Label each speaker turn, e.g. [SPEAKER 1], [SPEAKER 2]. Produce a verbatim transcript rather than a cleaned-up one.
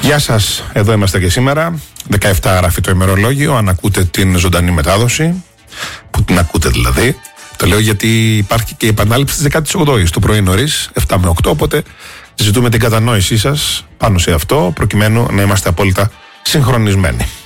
[SPEAKER 1] Γεια σας, εδώ είμαστε και σήμερα. δεκαεπτά γράφει το ημερολόγιο. Αν ακούτε την ζωντανή μετάδοση, που την ακούτε δηλαδή, το λέω γιατί υπάρχει και η επανάληψη της δεκάης ογδόης το πρωί νωρίς, επτά με οκτώ. Οπότε ζητούμε την κατανόησή σας πάνω σε αυτό, προκειμένου να είμαστε απόλυτα συγχρονισμένοι.